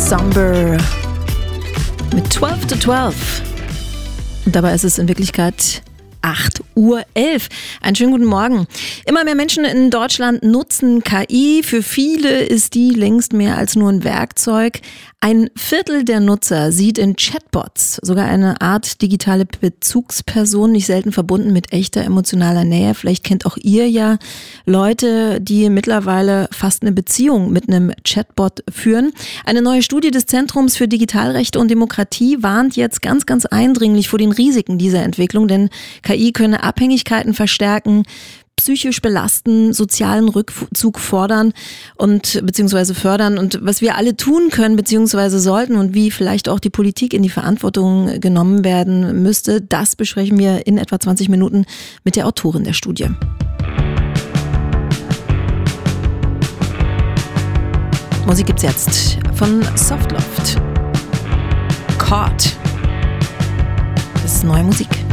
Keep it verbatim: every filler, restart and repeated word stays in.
Somber mit zwölf to zwölf. Und dabei ist es in Wirklichkeit acht Uhr elf. Einen schönen guten Morgen. Immer mehr Menschen in Deutschland nutzen K I. Für viele ist die längst mehr als nur ein Werkzeug. Ein Viertel der Nutzer sieht in Chatbots sogar eine Art digitale Bezugsperson, nicht selten verbunden mit echter emotionaler Nähe. Vielleicht kennt auch ihr ja Leute, die mittlerweile fast eine Beziehung mit einem Chatbot führen. Eine neue Studie des Zentrums für Digitalrechte und Demokratie warnt jetzt ganz, ganz eindringlich vor den Risiken dieser Entwicklung, denn K I könne Abhängigkeiten verstärken, psychisch belasten, sozialen Rückzug fordern und beziehungsweise fördern. Und was wir alle tun können beziehungsweise sollten und wie vielleicht auch die Politik in die Verantwortung genommen werden müsste, das besprechen wir in etwa zwanzig Minuten mit der Autorin der Studie. Musik gibt's jetzt von Softloft. Caught. Das ist neue Musik.